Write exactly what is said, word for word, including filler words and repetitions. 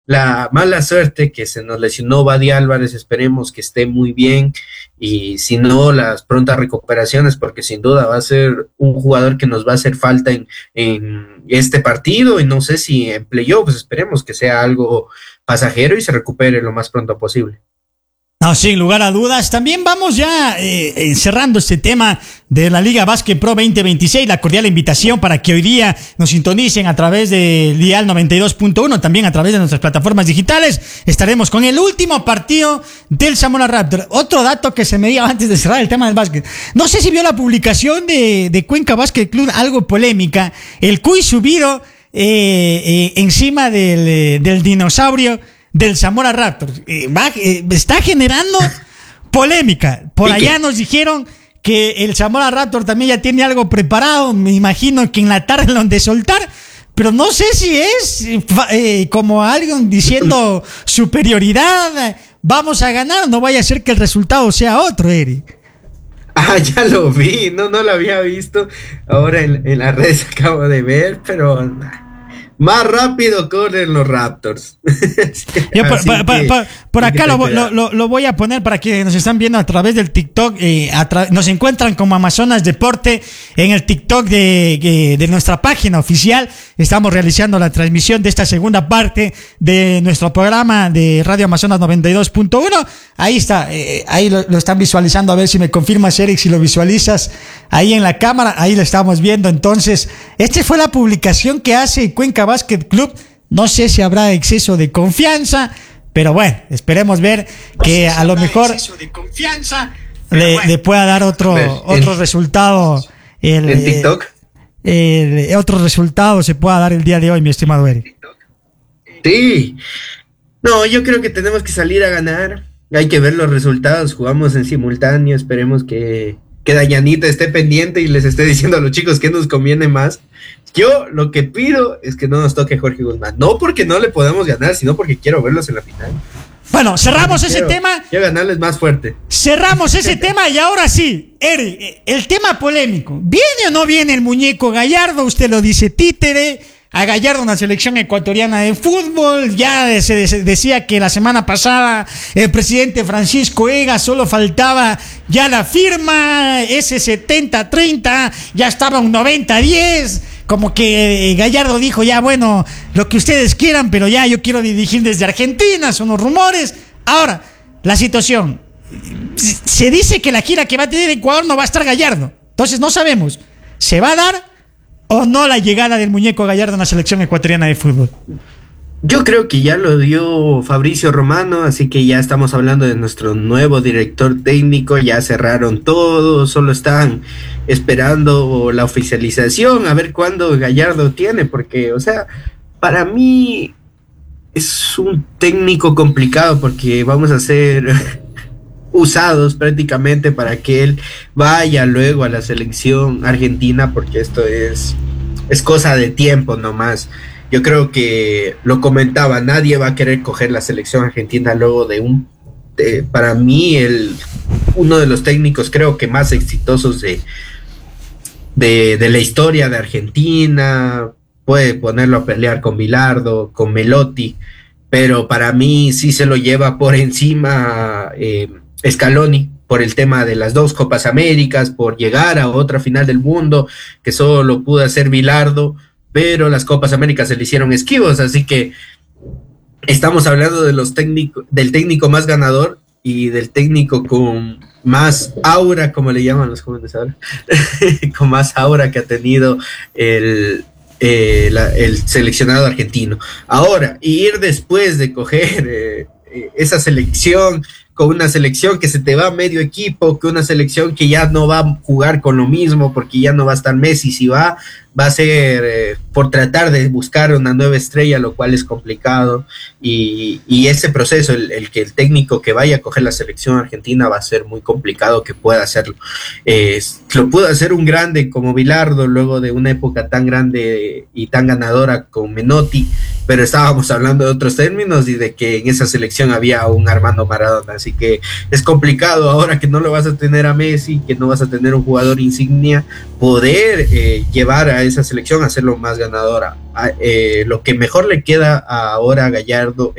la mala suerte que se nos lesionó Badi Álvarez, esperemos que esté muy bien y si no, las prontas recuperaciones, porque sin duda va a ser un jugador que nos va a hacer falta en, en este partido y no sé si en playoffs, pues esperemos que sea algo pasajero y se recupere lo más pronto posible. No, sin lugar a dudas. También vamos ya eh, cerrando este tema de la Liga Básquet Pro veinte veintiséis. La cordial invitación para que hoy día nos sintonicen a través de Dial noventa y dos punto uno, también a través de nuestras plataformas digitales. Estaremos con el último partido del Zamora Raptor. Otro dato que se me dio antes de cerrar el tema del básquet. No sé si vio la publicación de, de Cuenca Básquet Club, algo polémica. El cuy subido eh, eh, encima del, del dinosaurio del Zamora Raptors. Eh, va, eh, está generando polémica. Por allá nos dijeron que el Zamora Raptors también ya tiene algo preparado. Me imagino que en la tarde lo han de soltar. Pero no sé si es eh, como alguien diciendo superioridad. Vamos a ganar. No vaya a ser que el resultado sea otro, Eric. Ah, ya lo vi. No, no lo había visto. Ahora en, en las redes acabo de ver, pero... más rápido corren los Raptors. Yo por, por, por, por, por acá lo, lo, lo, lo voy a poner para que nos están viendo a través del TikTok. Eh, a tra- nos encuentran como Amazonas Deporte en el TikTok de, de, de nuestra página oficial. Estamos realizando la transmisión de esta segunda parte de nuestro programa de Radio Amazonas noventa y dos punto uno. Ahí está, eh, ahí lo, lo están visualizando. A ver si me confirmas, Eric, si lo visualizas ahí en la cámara. Ahí lo estamos viendo. Entonces, esta fue la publicación que hace Cuenca Básquet Club. No sé si habrá exceso de confianza, pero bueno, esperemos ver que no sé si a lo mejor le, bueno. le pueda dar otro, ver, otro el, resultado. El, ¿En TikTok? El, el, otro resultado se pueda dar el día de hoy, mi estimado Eric. Sí. No, yo creo que tenemos que salir a ganar. Hay que ver los resultados. Jugamos en simultáneo. Esperemos que, que Dayanita esté pendiente y les esté diciendo a los chicos que nos conviene más. Yo lo que pido es que no nos toque Jorge Guzmán, no porque no le podamos ganar, sino porque quiero verlos en la final. Bueno, cerramos ese quiero, tema. Quiero ganarles más fuerte. Cerramos ese tema y ahora sí, Eric, el tema polémico. ¿Viene o no viene el muñeco Gallardo? Usted lo dice títere. A Gallardo, una selección ecuatoriana de fútbol. Ya se decía que la semana pasada el presidente Francisco Egas solo faltaba ya la firma, ese setenta treinta, ya estaba un noventa diez. Como que Gallardo dijo, ya bueno, lo que ustedes quieran, pero ya yo quiero dirigir desde Argentina, son los rumores. Ahora, la situación. Se dice que la gira que va a tener Ecuador no va a estar Gallardo. Entonces no sabemos, ¿se va a dar o no la llegada del muñeco Gallardo en la selección ecuatoriana de fútbol? Yo creo que ya lo dio Fabricio Romano, así que ya estamos hablando de nuestro nuevo director técnico, ya cerraron todo, solo están esperando la oficialización, a ver cuándo Gallardo tiene, porque, o sea, para mí es un técnico complicado porque vamos a ser usados prácticamente para que él vaya luego a la selección argentina, porque esto es, es cosa de tiempo nomás. Yo creo que lo comentaba, nadie va a querer coger la selección argentina luego de un, de, para mí, el uno de los técnicos creo que más exitosos de, de, de la historia de Argentina. Puede ponerlo a pelear con Bilardo, con Melotti, pero para mí sí se lo lleva por encima eh, Scaloni, por el tema de las dos Copas Américas, por llegar a otra final del mundo, que solo lo pudo hacer Bilardo, pero las Copas Américas se le hicieron esquivos, así que estamos hablando de los técnicos, del técnico más ganador y del técnico con más aura, como le llaman los jóvenes ahora, con más aura que ha tenido el, eh, la, el seleccionado argentino. Ahora, ir después de coger eh, esa selección, con una selección que se te va a medio equipo, que una selección que ya no va a jugar con lo mismo, porque ya no va a estar Messi, si va, va a ser eh, por tratar de buscar una nueva estrella, lo cual es complicado, y, y ese proceso, el, el que el técnico que vaya a coger la selección argentina va a ser muy complicado que pueda hacerlo. Eh, lo pudo hacer un grande como Bilardo, luego de una época tan grande y tan ganadora con Menotti, pero estábamos hablando de otros términos y de que en esa selección había un Armando Maradona, así que es complicado ahora que no lo vas a tener a Messi, que no vas a tener un jugador insignia, poder eh, llevar a esa selección a hacerlo más ganadora. eh, lo que mejor le queda ahora a Gallardo